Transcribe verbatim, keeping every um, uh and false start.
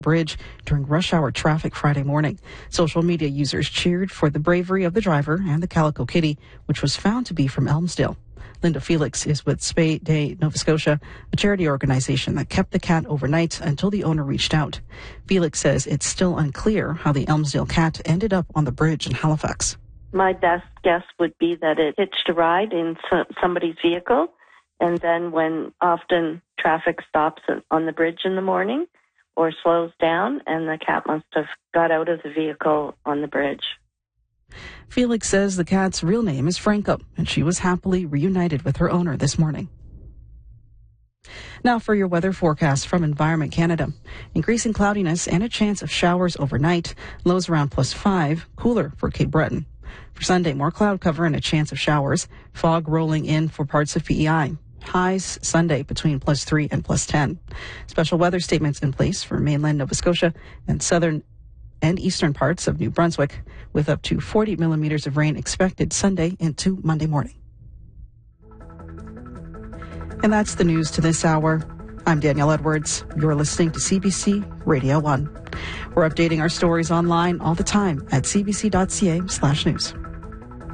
Bridge during rush hour traffic Friday morning. Social media users cheered for the bravery of the driver and the Calico Kitty, which was found to be from Elmsdale. Linda Felix is with Spay Day Nova Scotia, a charity organization that kept the cat overnight until the owner reached out. Felix says it's still unclear how the Elmsdale cat ended up on the bridge in Halifax. My best guess would be that it hitched a ride in somebody's vehicle, and then when often traffic stops on the bridge in the morning or slows down, and the cat must have got out of the vehicle on the bridge. Felix says the cat's real name is Franco, and she was happily reunited with her owner this morning. Now for your weather forecast from Environment Canada. Increasing cloudiness and a chance of showers overnight. Lows around plus five, cooler for Cape Breton. For Sunday, more cloud cover and a chance of showers. Fog rolling in for parts of P E I. Highs Sunday between plus three and plus ten. Special weather statements in place for mainland Nova Scotia and southern and eastern parts of New Brunswick, with up to forty millimeters of rain expected Sunday into Monday morning. And that's the news to this hour. I'm Danielle Edwards. You're listening to C B C Radio one. We're updating our stories online all the time at cbc.ca slash news.